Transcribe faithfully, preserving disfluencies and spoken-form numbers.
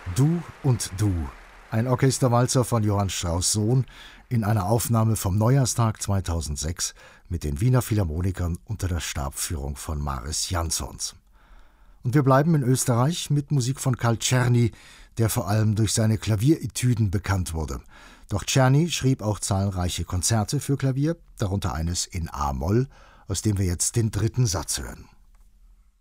Du und Du, ein Orchesterwalzer von Johann Strauss Sohn in einer Aufnahme vom Neujahrstag zweitausendsechs mit den Wiener Philharmonikern unter der Stabführung von Mariss Jansons. Und wir bleiben in Österreich mit Musik von Carl Czerny, der vor allem durch seine Klavieretüden bekannt wurde. Doch Czerny schrieb auch zahlreiche Konzerte für Klavier, darunter eines in A-Moll, aus dem wir jetzt den dritten Satz hören.